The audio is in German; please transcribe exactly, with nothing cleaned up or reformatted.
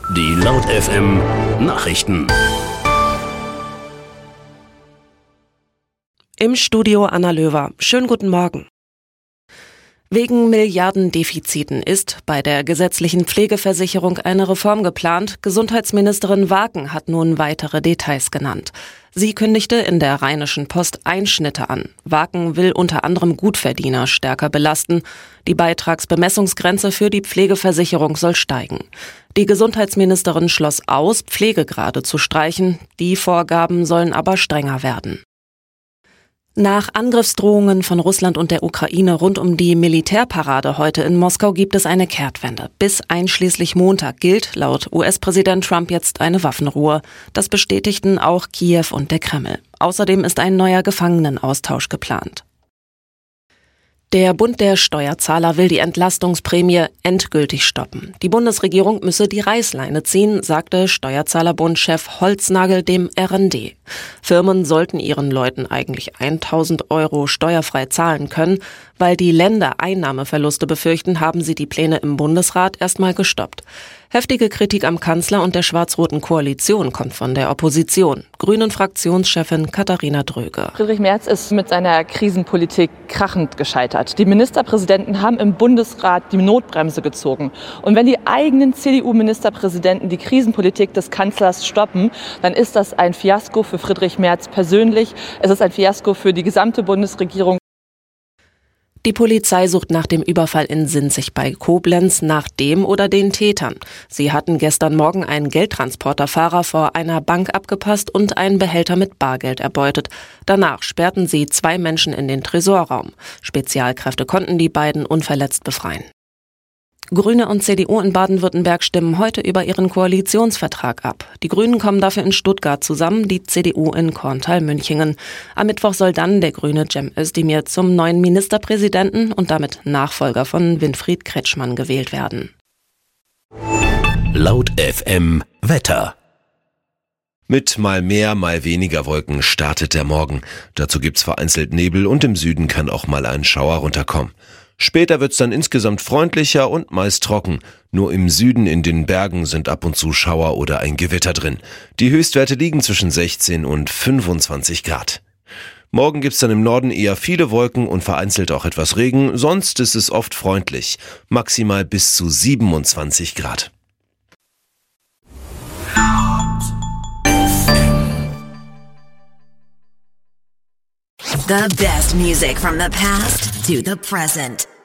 Die Laut F M Nachrichten. Im Studio Anna Löwer. Schönen guten Morgen. Wegen Milliardendefiziten ist bei der gesetzlichen Pflegeversicherung eine Reform geplant. Gesundheitsministerin Waken hat nun weitere Details genannt. Sie kündigte in der Rheinischen Post Einschnitte an. Waken will unter anderem Gutverdiener stärker belasten. Die Beitragsbemessungsgrenze für die Pflegeversicherung soll steigen. Die Gesundheitsministerin schloss aus, Pflegegrade zu streichen. Die Vorgaben sollen aber strenger werden. Nach Angriffsdrohungen von Russland und der Ukraine rund um die Militärparade heute in Moskau gibt es eine Kehrtwende. Bis einschließlich Montag gilt laut U S-Präsident Trump jetzt eine Waffenruhe. Das bestätigten auch Kiew und der Kreml. Außerdem ist ein neuer Gefangenenaustausch geplant. Der Bund der Steuerzahler will die Entlastungsprämie endgültig stoppen. Die Bundesregierung müsse die Reißleine ziehen, sagte Steuerzahlerbund-Chef Holznagel dem R N D. Firmen sollten ihren Leuten eigentlich tausend Euro steuerfrei zahlen können. Weil die Länder Einnahmeverluste befürchten, haben sie die Pläne im Bundesrat erstmal gestoppt. Heftige Kritik am Kanzler und der schwarz-roten Koalition kommt von der Opposition. Grünen-Fraktionschefin Katharina Dröge. Friedrich Merz ist mit seiner Krisenpolitik krachend gescheitert. Die Ministerpräsidenten haben im Bundesrat die Notbremse gezogen. Und wenn die eigenen C D U-Ministerpräsidenten die Krisenpolitik des Kanzlers stoppen, dann ist das ein Fiasko für Friedrich Merz persönlich. Es ist ein Fiasko für die gesamte Bundesregierung. Die Polizei sucht nach dem Überfall in Sinzig bei Koblenz nach dem oder den Tätern. Sie hatten gestern Morgen einen Geldtransporterfahrer vor einer Bank abgepasst und einen Behälter mit Bargeld erbeutet. Danach sperrten sie zwei Menschen in den Tresorraum. Spezialkräfte konnten die beiden unverletzt befreien. Grüne und C D U in Baden-Württemberg stimmen heute über ihren Koalitionsvertrag ab. Die Grünen kommen dafür in Stuttgart zusammen, die C D U in Korntal-Münchingen. Am Mittwoch soll dann der Grüne Cem Özdemir zum neuen Ministerpräsidenten und damit Nachfolger von Winfried Kretschmann gewählt werden. Laut F M Wetter. Mit mal mehr, mal weniger Wolken startet der Morgen. Dazu gibt's vereinzelt Nebel und im Süden kann auch mal ein Schauer runterkommen. Später wird's dann insgesamt freundlicher und meist trocken. Nur im Süden in den Bergen sind ab und zu Schauer oder ein Gewitter drin. Die Höchstwerte liegen zwischen sechzehn und fünfundzwanzig Grad. Morgen gibt's dann im Norden eher viele Wolken und vereinzelt auch etwas Regen. Sonst ist es oft freundlich. Maximal bis zu siebenundzwanzig Grad. The best music from the past to the present.